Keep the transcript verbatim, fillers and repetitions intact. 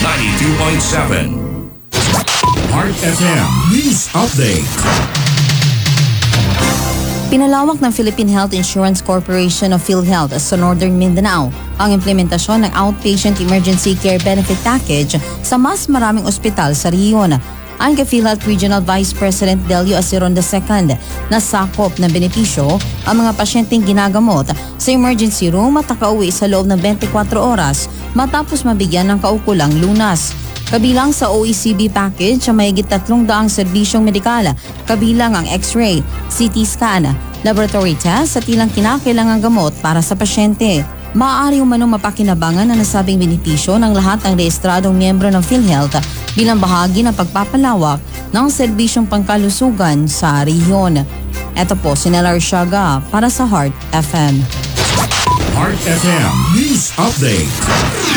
ninety-two point seven. Heart F M News Update. Pinalawak ng Philippine Health Insurance Corporation of PhilHealth sa Northern Mindanao ang implementasyon ng Outpatient Emergency Care Benefit Package sa mas maraming ospital sa rehiyon. Ayon kay PhilHealth Regional Vice President Delio Aceron the second, nasakop ng benepisyo ang mga pasyenteng ginagamot sa emergency room at nakauwi sa loob ng twenty-four oras matapos mabigyan ng kaukulang lunas. Kabilang sa O E C B package ang mahigit tatlong daang serbisyong medikal, kabilang ang X-ray, C T scan, laboratory test at ilang kinakailangang gamot para sa pasyente. Maaari umanong mapakinabangan ang nasabing benepisyo ng lahat ng rehistradong miyembro ng PhilHealth bilang bahagi ng pagpapalawak ng serbisyong pangkalusugan sa rehiyon. Ito po si Nella Arsiaga para sa Heart F M. Heart F M News Update.